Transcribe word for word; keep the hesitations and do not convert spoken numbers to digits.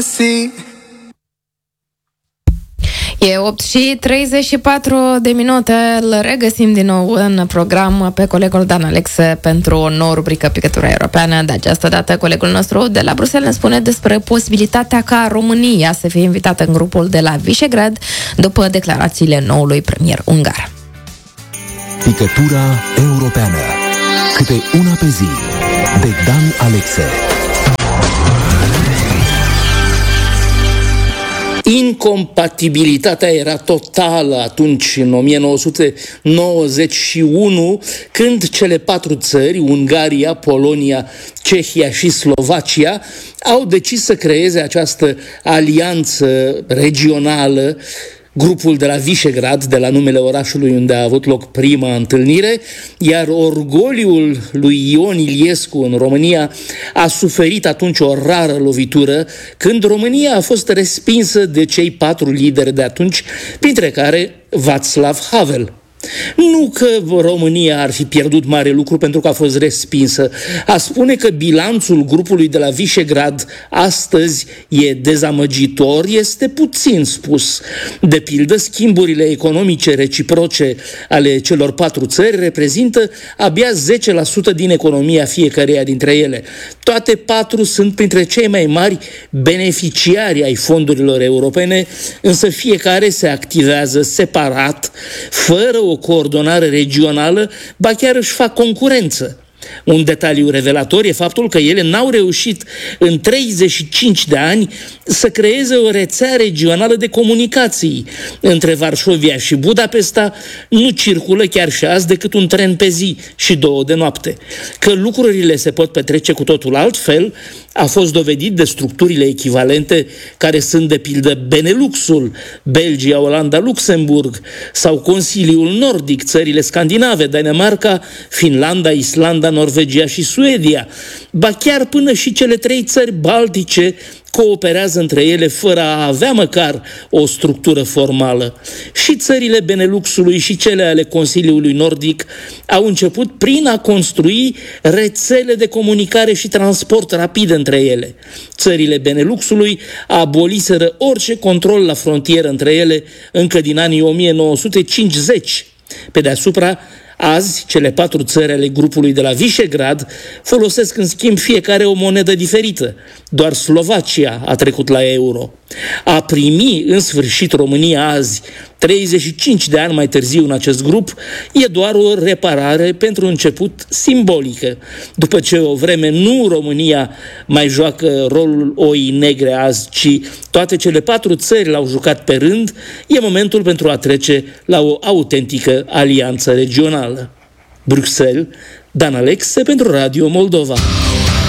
E opt și treizeci și patru de minute, îl regăsim din nou în program pe colegul Dan Alexe pentru o nouă rubrică Picătura Europeană. De această dată, colegul nostru de la Bruxelles ne spune despre posibilitatea ca România să fie invitată în grupul de la Visegrad după declarațiile noului premier ungar. Picătura Europeană. Câte una pe zi, de Dan Alexe. Incompatibilitatea era totală atunci, în o mie nouă sute nouăzeci și unu, când cele patru țări, Ungaria, Polonia, Cehia și Slovacia, au decis să creeze această alianță regională, grupul de la Visegrad, de la numele orașului unde a avut loc prima întâlnire, iar orgoliul lui Ion Iliescu în România a suferit atunci o rară lovitură când România a fost respinsă de cei patru lideri de atunci, printre care Václav Havel. Nu că România ar fi pierdut mare lucru pentru că a fost respinsă. A spune că bilanțul grupului de la Visegrad astăzi e dezamăgitor este puțin spus. De pildă, schimburile economice reciproce ale celor patru țări reprezintă abia zece la sută din economia fiecăreia dintre ele. Toate patru sunt printre cei mai mari beneficiari ai fondurilor europene, însă fiecare se activează separat, fără o coordonare regională, ba chiar își fac concurență. Un detaliu revelator e faptul că ele n-au reușit în treizeci și cinci de ani să creeze o rețea regională de comunicații. Între Varșovia și Budapesta nu circulă chiar și azi decât un tren pe zi și două de noapte. Că lucrurile se pot petrece cu totul altfel a fost dovedit de structurile echivalente care sunt de pildă Beneluxul, Belgia, Olanda, Luxemburg sau Consiliul Nordic, țările scandinave, Danemarca, Finlanda, Islanda, Norvegia și Suedia. Ba chiar până și cele trei țări baltice cooperează între ele fără a avea măcar o structură formală. Și țările Beneluxului și cele ale Consiliului Nordic au început prin a construi rețele de comunicare și transport rapid între ele. Țările Beneluxului aboliseră orice control la frontieră între ele încă din anii o mie nouă sute cincizeci. Pe deasupra, azi, cele patru țări ale grupului de la Visegrad folosesc în schimb fiecare o monedă diferită. Doar Slovacia a trecut la euro. A primi în sfârșit România azi, treizeci și cinci de ani mai târziu în acest grup, e doar o reparare pentru început simbolică. După ce o vreme nu România mai joacă rolul oii negre azi, ci toate cele patru țări l-au jucat pe rând, e momentul pentru a trece la o autentică alianță regională. Bruxelles, Dan Alexe pentru Radio Moldova.